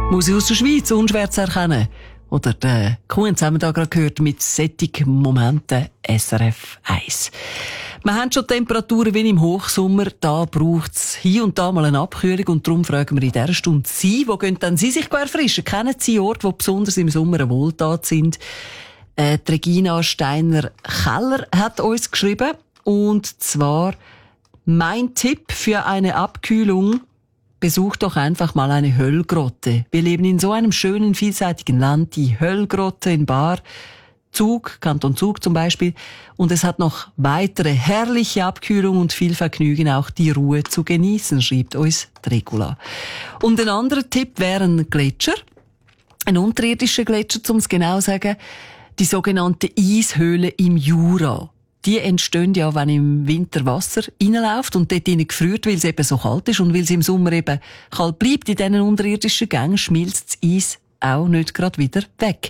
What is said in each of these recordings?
Musik aus der Schweiz, unschwer zu erkennen. Oder der Kunz haben wir da gerade gehört mit sättigen Momenten SRF 1. Wir haben schon Temperaturen wie im Hochsommer. Da braucht es hier und da mal eine Abkühlung. Und darum fragen wir in dieser Stunde Sie, wo gehen dann Sie sich erfrischen? Kennen Sie Orte, die besonders im Sommer eine Wohltat sind? Die Regina Steiner-Keller hat uns geschrieben. Und zwar, mein Tipp für eine Abkühlung: Besuch doch einfach mal eine Höllgrotte. Wir leben in so einem schönen, vielseitigen Land, die Höllgrotte in Baar, Zug, Kanton Zug zum Beispiel. Und es hat noch weitere herrliche Abkühlung und viel Vergnügen, auch die Ruhe zu genießen, schreibt uns Regula. Und ein anderer Tipp wäre ein Gletscher. Ein unterirdischer Gletscher, um es genau zu sagen. Die sogenannte Eishöhle im Jura. Die entstehen ja, wenn im Winter Wasser reinläuft und dort drinnen gefriert, weil es eben so kalt ist und weil es im Sommer eben kalt bleibt. In diesen unterirdischen Gängen schmilzt das Eis auch nicht gerade wieder weg.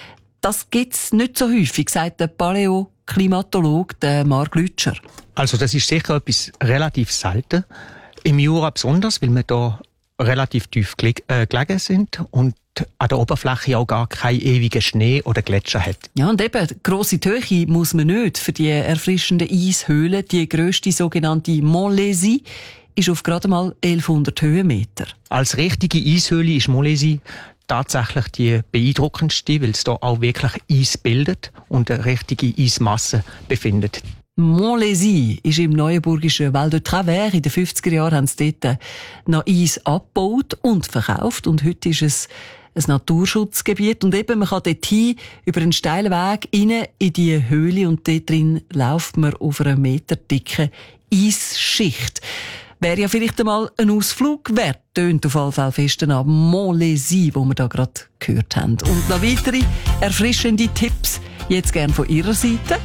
Das gibt's nicht so häufig, sagt der Paläoklimatologe, der Marc Lütscher. Also das ist sicher etwas relativ selten. Im Jura besonders, weil wir da relativ tief gelegen sind und an der Oberfläche auch gar keinen ewigen Schnee oder Gletscher hat. Ja, und eben, grosse Höhe muss man nicht für die erfrischenden Eishöhlen. Die grösste sogenannte Montlésie ist auf gerade mal 1100 Höhenmeter. Als richtige Eishöhle ist Montlésie tatsächlich die beeindruckendste, weil es da auch wirklich Eis bildet und eine richtige Eismasse befindet. Montlésie ist im neuenburgischen Val de Travers. In den 50er Jahren haben sie dort noch Eis abgebaut und verkauft. Und heute ist es ein Naturschutzgebiet. Und eben, man kann dort hin, über einen steilen Weg, rein in die Höhle. Und dort drin läuft man auf einer meterdicken Eisschicht. Wäre ja vielleicht einmal ein Ausflug wert. Tönt auf alle Fälle fest an Montlésie, wo wir da gerade gehört haben. Und noch weitere erfrischende Tipps jetzt gern von Ihrer Seite.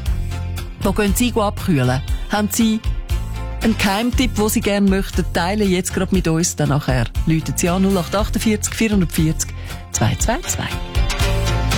Wo gehen Sie abkühlen? Haben Sie einen Geheimtipp, den Sie gerne möchten teilen, jetzt gerade mit uns? Dann nachher läuten Sie an 0848 440 222.